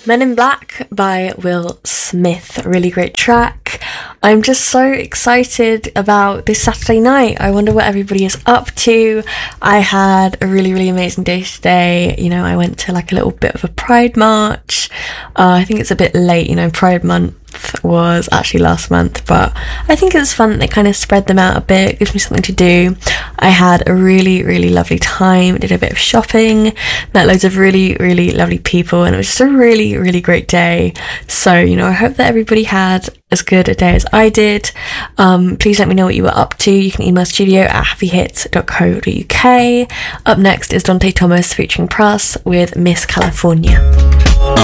Men in Black by Will Smith. Really great track. I'm just so excited about this Saturday night. I wonder what everybody is up to. I had a really, really amazing day today. You know, I went to like a little bit of a Pride march. I think it's a bit late, you know, Pride Month was actually last month, but I think it's fun that they kind of spread them out a bit. It gives me something to do. I had a really, really lovely time. Did a bit of shopping, met loads of really, really lovely people, and it was just a really, really great day. So, you know, I hope that everybody had as good a day as I did. Please let me know what you were up to. You can email studio@happyhits.co.uk. Up next is Dante Thomas featuring Pras with Miss California.